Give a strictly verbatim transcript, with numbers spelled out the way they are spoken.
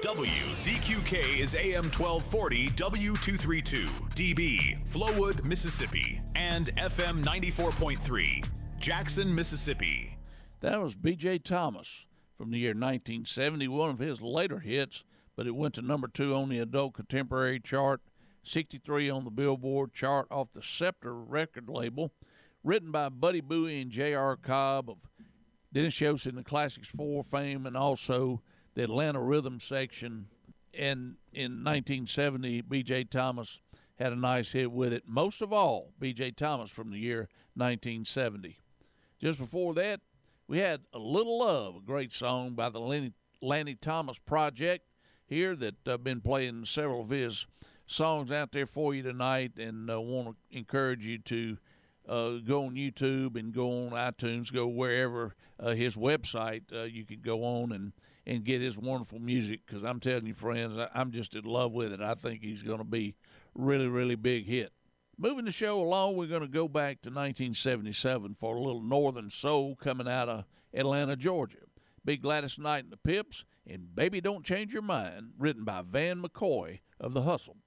W Z Q K is A M twelve forty W two thirty-two, D B, Flowood, Mississippi, and F M ninety-four point three, Jackson, Mississippi. That was B J Thomas from the year nineteen seventy, one of his later hits, but it went to number two on the adult contemporary chart, sixty-three on the Billboard chart off the Scepter record label, written by Buddy Bowie and J R. Cobb of Dennis Yost in the Classics four fame, and also the Atlanta Rhythm section. And in nineteen seventy, B J Thomas had a nice hit with it. Most of all, B J Thomas from the year nineteen seventy. Just before that, we had A Little Love, a great song by the Lenny, Lanny Thomas Project here that I've uh, been playing several of his songs out there for you tonight, and uh, want to encourage you to uh, go on YouTube and go on iTunes, go wherever uh, his website uh, you can go on and, and get his wonderful music, because I'm telling you, friends, I, I'm just in love with it. I think he's going to be really, really big hit. Moving the show along, we're going to go back to nineteen seventy-seven for a little Northern Soul coming out of Atlanta, Georgia. Big Gladys Knight and the Pips, and Baby Don't Change Your Mind, written by Van McCoy of The Hustle.